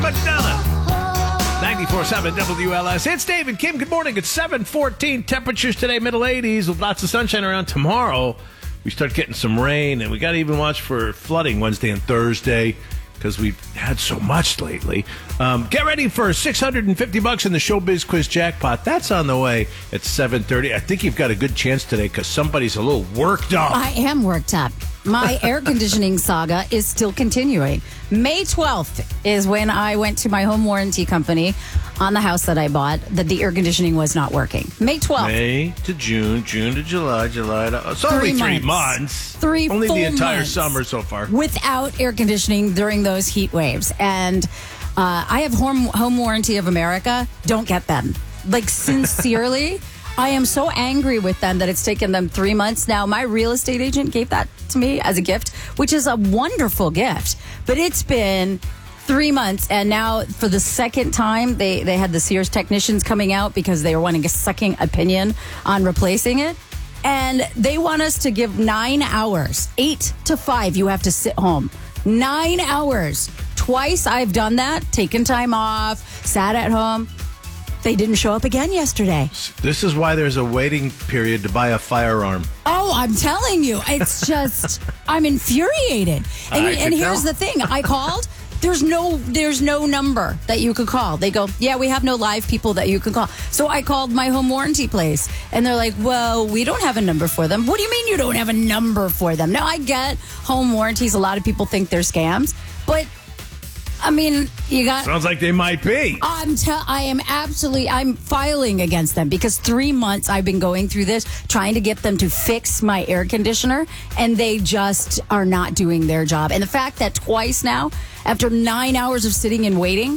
Madonna. 94.7 WLS. It's Dave and Kim. Good morning. It's 7:14. Temperatures today, middle 80s with lots of sunshine around. Tomorrow, we start getting some rain, and we got to even watch for flooding Wednesday and Thursday because we've had so much lately. Get ready for $650 in the Showbiz Quiz Jackpot. That's on the way at 7:30. I think you've got a good chance today because somebody's a little worked up. I am worked up. My air conditioning saga is still continuing. May 12th is when I went to my home warranty company on the house that I bought that the air conditioning was not working. May 12th. May to June, June to July, July to... It's only 3 months. Only the entire months summer so far. Without air conditioning during those heat waves. And I have home warranty of America. Don't get them. Like, sincerely... I am so angry with them that it's taken them 3 months. Now, my real estate agent gave that to me as a gift, which is a wonderful gift. But it's been 3 months, and now for the second time, they had the Sears technicians coming out because they were wanting a second opinion on replacing it. And they want us to give 9 hours, 8 to 5, you have to sit home. 9 hours. Twice I've done that, taken time off, sat at home. They didn't show up again yesterday. This is why there's a waiting period to buy a firearm. Oh, I'm telling you. It's just, I'm infuriated. And here's the thing. I called. There's no number that you could call. They go, yeah, we have no live people that you can call. So I called my home warranty place. And they're like, well, we don't have a number for them. What do you mean you don't have a number for them? Now, I get home warranties. A lot of people think they're scams. But... I mean, you got... Sounds like they might be. I'm filing against them because 3 months I've been going through this, trying to get them to fix my air conditioner, and they just are not doing their job. And the fact that twice now, after 9 hours of sitting and waiting,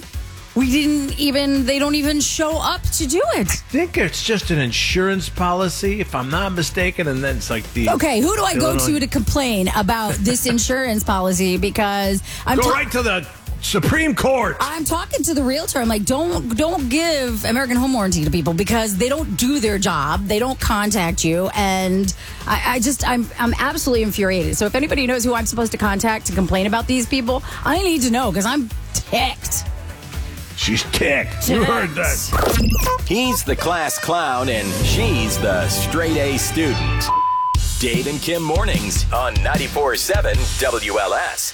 they don't even show up to do it. I think it's just an insurance policy, if I'm not mistaken, and then it's like the... Okay, who do I go to complain about this insurance policy? Because I'm... Go right to the... Supreme Court. I'm talking to the realtor. I'm like, don't give American Home Warranty to people because they don't do their job. They don't contact you, and I'm absolutely infuriated. So if anybody knows who I'm supposed to contact to complain about these people, I need to know because I'm ticked. She's ticked. You heard that. He's the class clown, and she's the straight A student. Dave and Kim mornings on 94.7 WLS.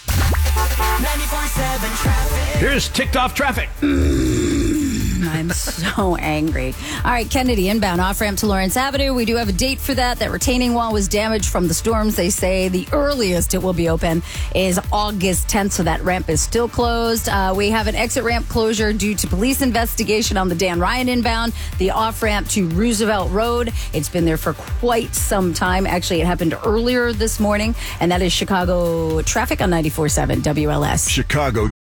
94.7 traffic. Here's ticked off traffic. I'm so angry. All right, Kennedy inbound off ramp to Lawrence Avenue. We do have a date for that. That retaining wall was damaged from the storms. They say the earliest it will be open is August 10th, so that ramp is still closed. We have an exit ramp closure due to police investigation on the Dan Ryan inbound. The off ramp to Roosevelt Road. It's been there for quite some time. Actually, it happened earlier this morning, and that is Chicago traffic on 94.7 WLS. Chicago